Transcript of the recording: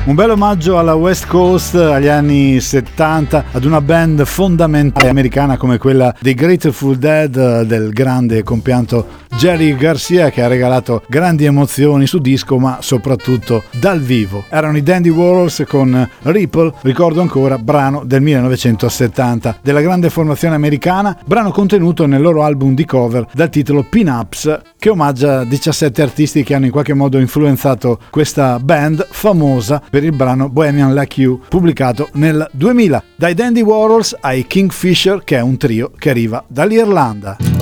Un bel omaggio alla West Coast, agli anni 70, ad una band fondamentale americana come quella dei Grateful Dead, del grande e compianto Jerry Garcia, che ha regalato grandi emozioni su disco ma soprattutto dal vivo. Erano i Dandy Warhols con Ripple, ricordo ancora, brano del 1970 della grande formazione americana, brano contenuto nel loro album di cover dal titolo Pin-Ups, che omaggia 17 artisti che hanno in qualche modo influenzato questa band famosa per il brano Bohemian Like You, pubblicato nel 2000. Dai Dandy Warhols ai Kingfisher, che è un trio che arriva dall'Irlanda.